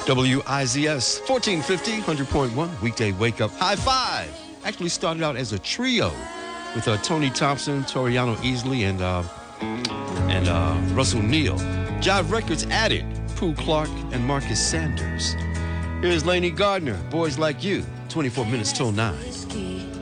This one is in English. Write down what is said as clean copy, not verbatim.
WIZS 1450, 100.1, weekday wake up. High Five actually started out as a trio with Tony Thompson, Toriano Easley, and Russell Neal. Jive Records added Pooh Clark and Marcus Sanders. Here's Lainey Gardner, Boys Like You, 24 minutes till 9.